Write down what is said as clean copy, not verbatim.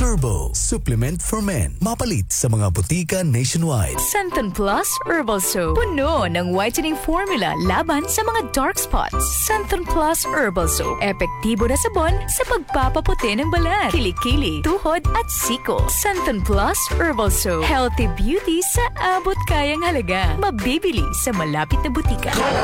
Turbo Supplement for Men. Mapalit sa mga butika nationwide. Santon Plus Herbal Soap. Puno ng whitening formula laban sa mga dark spots. Santon Plus Herbal Soap. Epektibo na sabon sa pagpapaputi ng balat, kilikili, tuhod at siko. Santon Plus Herbal Soap. Healthy beauty sa abot kayang halaga. Mabibili sa malapit na butika.